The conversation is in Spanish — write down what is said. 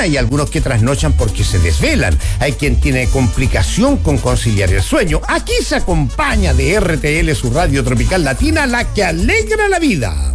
Hay algunos que trasnochan porque se desvelan. Hay quien tiene complicación con conciliar el sueño. Aquí se acompaña de RTL, su radio tropical latina, la que alegra la vida.